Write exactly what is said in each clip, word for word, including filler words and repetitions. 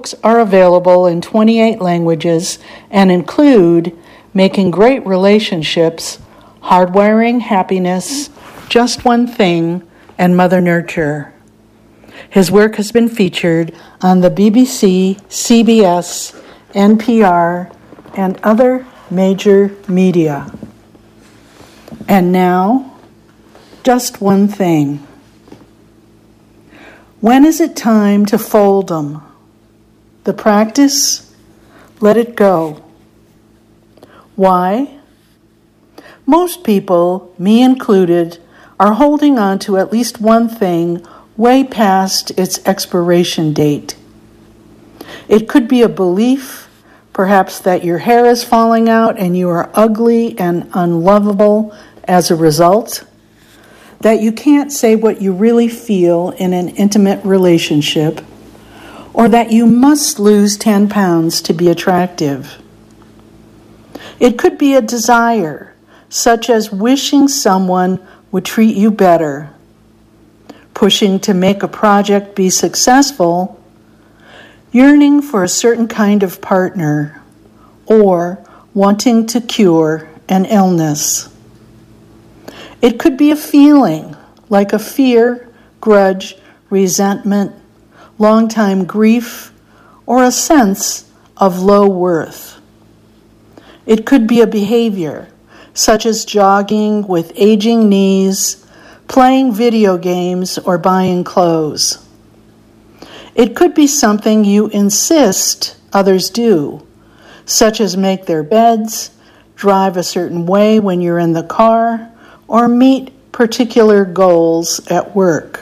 books are available in twenty-eight languages and include Making Great Relationships, Hardwiring Happiness, Just One Thing, and Mother Nurture. His work has been featured on the B B C, C B S, N P R, and other major media. And now, Just One Thing. When is it time to fold 'em? The practice? Let it go. Why? Most people, me included, are holding on to at least one thing way past its expiration date. It could be a belief, perhaps that your hair is falling out and you are ugly and unlovable as a result, that you can't say what you really feel in an intimate relationship, or that you must lose ten pounds to be attractive. It could be a desire, such as wishing someone would treat you better, pushing to make a project be successful, yearning for a certain kind of partner, or wanting to cure an illness. It could be a feeling, like a fear, grudge, resentment, long-time grief, or a sense of low worth. It could be a behavior, such as jogging with aging knees, playing video games, or buying clothes. It could be something you insist others do, such as make their beds, drive a certain way when you're in the car, or meet particular goals at work.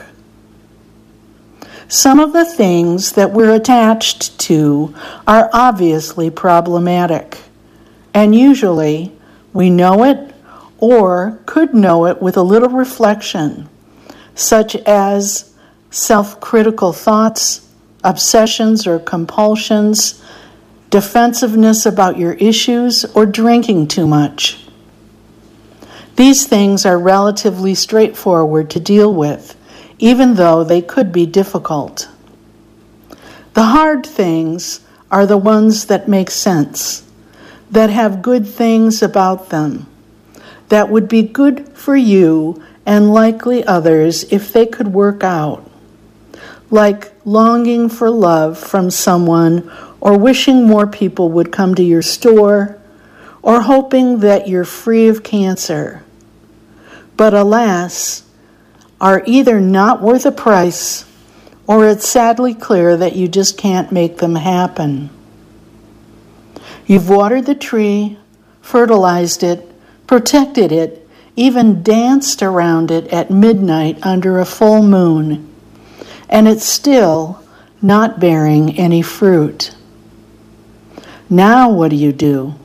Some of the things that we're attached to are obviously problematic, and usually we know it or could know it with a little reflection, such as self-critical thoughts, obsessions or compulsions, defensiveness about your issues, or drinking too much. These things are relatively straightforward to deal with, even though they could be difficult. The hard things are the ones that make sense, that have good things about them, that would be good for you and likely others if they could work out, like longing for love from someone, or wishing more people would come to your store, or hoping that you're free of cancer, but alas, are either not worth a price, or it's sadly clear that you just can't make them happen. You've watered the tree, fertilized it, protected it, even danced around it at midnight under a full moon, and it's still not bearing any fruit. Now what do you do?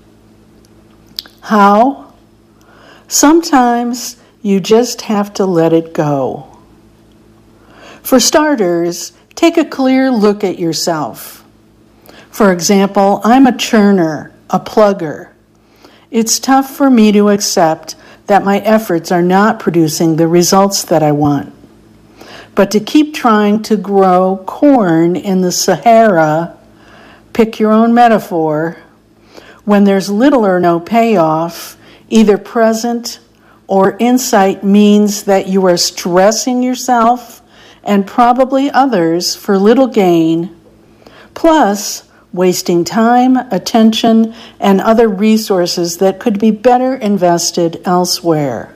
How? Sometimes you just have to let it go. For starters, take a clear look at yourself. For example, I'm a churner, a plugger. It's tough for me to accept that my efforts are not producing the results that I want. But to keep trying to grow corn in the Sahara, pick your own metaphor, when there's little or no payoff, either present or insight, means that you are stressing yourself and probably others for little gain, plus wasting time, attention, and other resources that could be better invested elsewhere.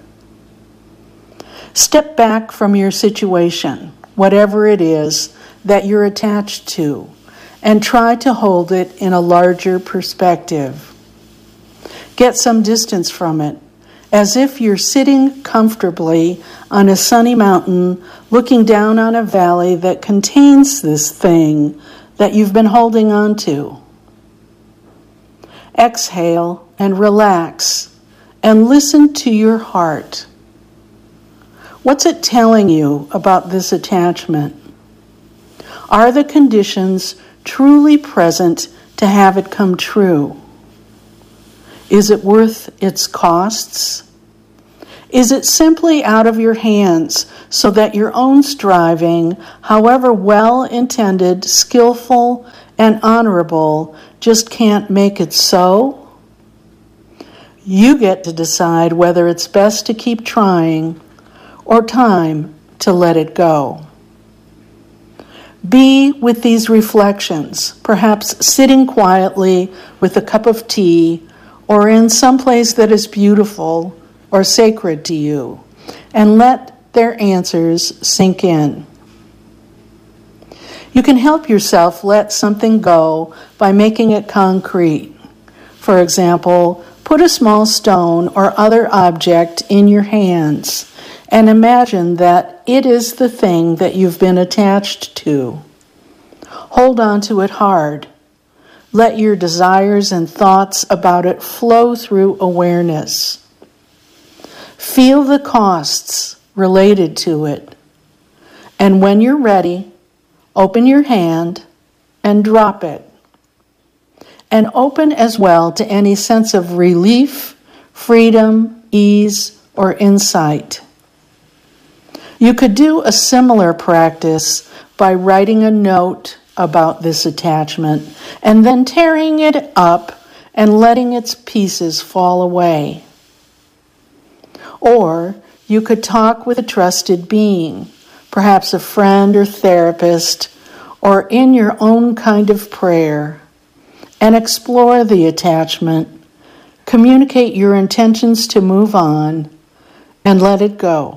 Step back from your situation, whatever it is that you're attached to, and try to hold it in a larger perspective. Get some distance from it, as if you're sitting comfortably on a sunny mountain looking down on a valley that contains this thing that you've been holding on to. Exhale and relax and listen to your heart. What's it telling you about this attachment? Are the conditions truly present to have it come true? Is it worth its costs? Is it simply out of your hands so that your own striving, however well-intended, skillful, and honorable, just can't make it so? You get to decide whether it's best to keep trying or time to let it go. Be with these reflections, perhaps sitting quietly with a cup of tea or in some place that is beautiful or sacred to you, and let their answers sink in. You can help yourself let something go by making it concrete. For example, put a small stone or other object in your hands and imagine that it is the thing that you've been attached to. Hold on to it hard. Let your desires and thoughts about it flow through awareness. Feel the costs related to it. And when you're ready, open your hand and drop it. And open as well to any sense of relief, freedom, ease, or insight. You could do a similar practice by writing a note about this attachment and then tearing it up and letting its pieces fall away. Or you could talk with a trusted being, perhaps a friend or therapist, or in your own kind of prayer, and explore the attachment, communicate your intentions to move on, and let it go.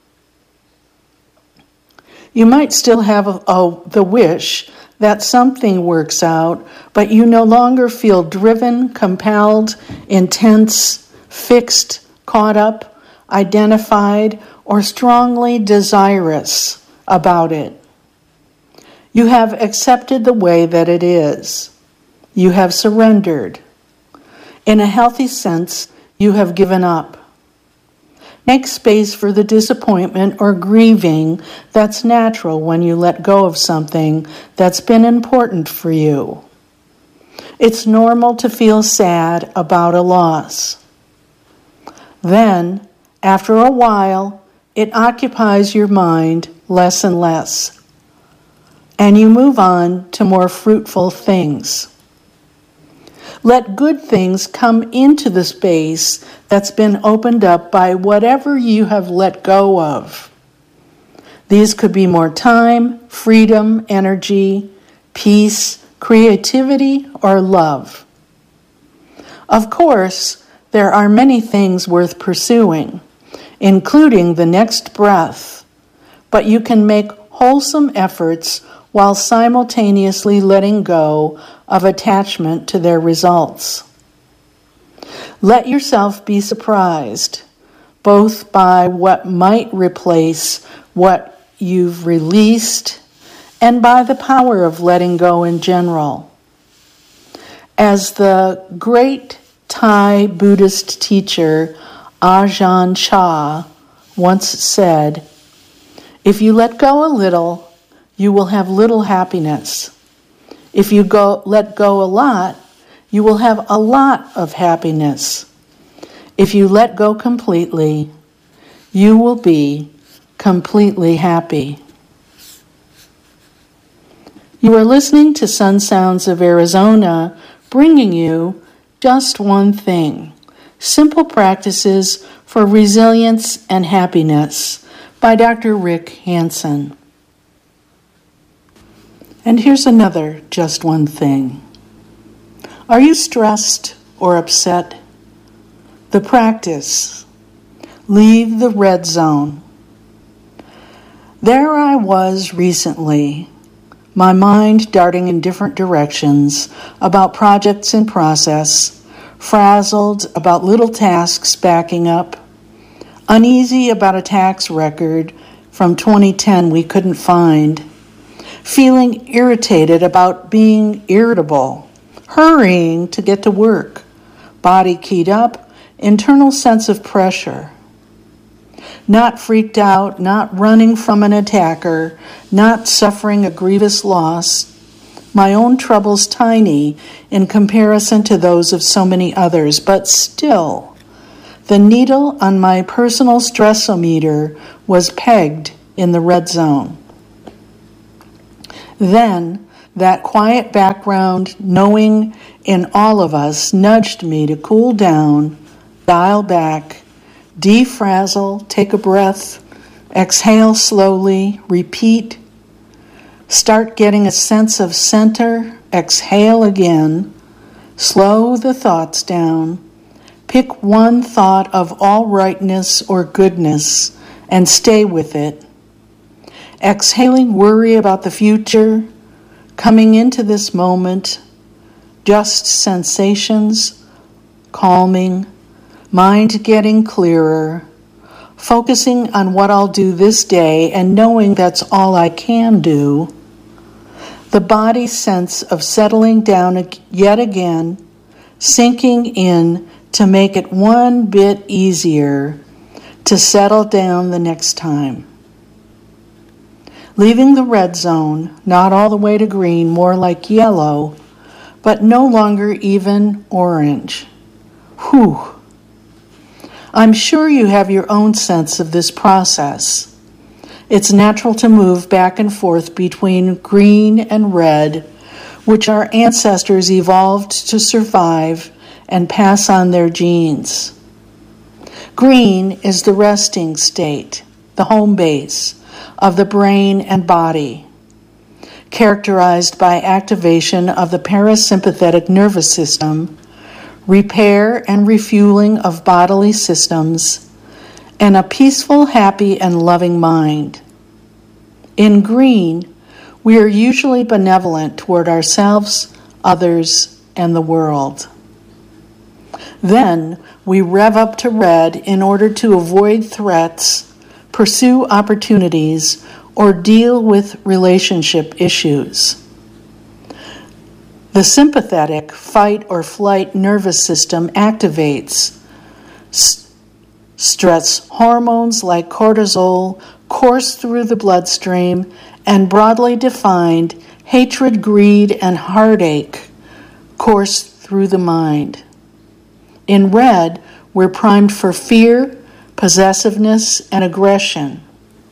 You might still have a, a, the wish that something works out, but you no longer feel driven, compelled, intense, fixed, caught up, identified, or strongly desirous about it. You have accepted the way that it is. You have surrendered. In a healthy sense, you have given up. Make space for the disappointment or grieving that's natural when you let go of something that's been important for you. It's normal to feel sad about a loss. Then, after a while, it occupies your mind less and less, and you move on to more fruitful things. Let good things come into the space that's been opened up by whatever you have let go of. These could be more time, freedom, energy, peace, creativity, or love. Of course, there are many things worth pursuing, including the next breath, but you can make wholesome efforts while simultaneously letting go of attachment to their results. Let yourself be surprised, both by what might replace what you've released and by the power of letting go in general. As the great Thai Buddhist teacher Ajahn Chah once said, "If you let go a little, you will have little happiness. If you go let go a lot, you will have a lot of happiness. If you let go completely, you will be completely happy." You are listening to Sun Sounds of Arizona, bringing you Just One Thing, Simple Practices for Resilience and Happiness by Doctor Rick Hanson. And here's another just one thing. Are you stressed or upset? The practice. Leave the red zone. There I was recently, my mind darting in different directions about projects in process, frazzled about little tasks backing up, uneasy about a tax record from twenty ten we couldn't find, feeling irritated about being irritable, hurrying to get to work, body keyed up, internal sense of pressure. Not freaked out, not running from an attacker, not suffering a grievous loss, my own troubles tiny in comparison to those of so many others, but still, the needle on my personal stressometer was pegged in the red zone. Then, that quiet background knowing in all of us nudged me to cool down, dial back, defrazzle, take a breath, exhale slowly, repeat, start getting a sense of center, exhale again, slow the thoughts down, pick one thought of all rightness or goodness and stay with it. Exhaling worry about the future, coming into this moment, just sensations, calming, mind getting clearer, focusing on what I'll do this day and knowing that's all I can do. The body's sense of settling down yet again, sinking in to make it one bit easier to settle down the next time. Leaving the red zone, not all the way to green, more like yellow, but no longer even orange. Whew. I'm sure you have your own sense of this process. It's natural to move back and forth between green and red, which our ancestors evolved to survive and pass on their genes. Green is the resting state, the home base of the brain and body, characterized by activation of the parasympathetic nervous system, repair and refueling of bodily systems, and a peaceful, happy, and loving mind. In green, we are usually benevolent toward ourselves, others, and the world. Then we rev up to red in order to avoid threats, pursue opportunities, or deal with relationship issues. The sympathetic fight or flight nervous system activates. S- stress hormones like cortisol course through the bloodstream, and broadly defined hatred, greed, and heartache course through the mind. In red, we're primed for fear, possessiveness, and aggression.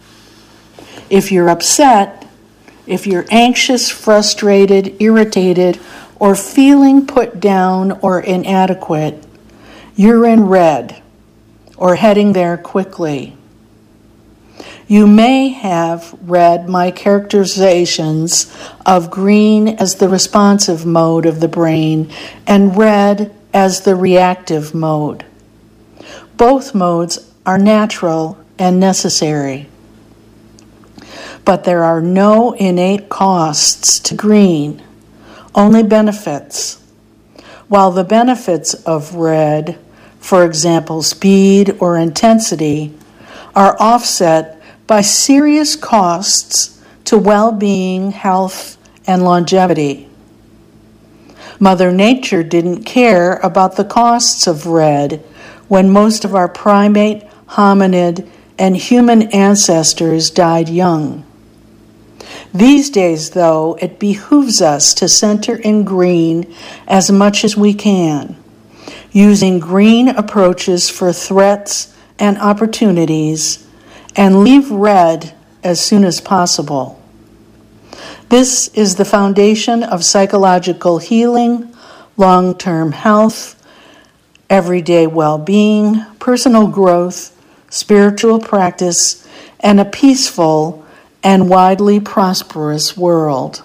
If you're upset, if you're anxious, frustrated, irritated, or feeling put down or inadequate, you're in red or heading there quickly. You may have read my characterizations of green as the responsive mode of the brain and red as the reactive mode. Both modes are natural and necessary. But there are no innate costs to green, only benefits. While the benefits of red, for example, speed or intensity, are offset by serious costs to well-being, health, and longevity. Mother Nature didn't care about the costs of red when most of our primate, hominid, and human ancestors died young. These days, though, it behooves us to center in green as much as we can, using green approaches for threats and opportunities, and leave red as soon as possible. This is the foundation of psychological healing, long-term health, everyday well-being, personal growth, spiritual practice, and a peaceful and widely prosperous world.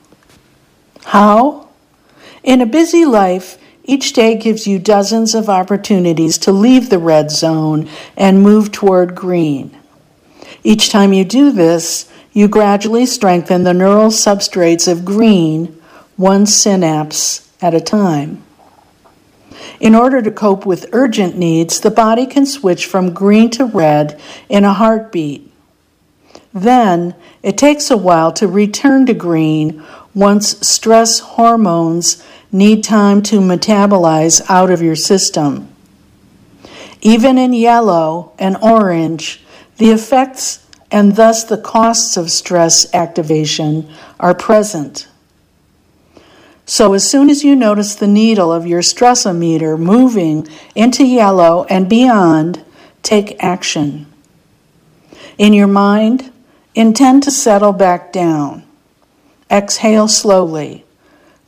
How? In a busy life, each day gives you dozens of opportunities to leave the red zone and move toward green. Each time you do this, you gradually strengthen the neural substrates of green, one synapse at a time. In order to cope with urgent needs, the body can switch from green to red in a heartbeat. Then, it takes a while to return to green once stress hormones need time to metabolize out of your system. Even in yellow and orange, the effects and thus the costs of stress activation are present. So as soon as you notice the needle of your stressometer moving into yellow and beyond, take action. In your mind, intend to settle back down. Exhale slowly.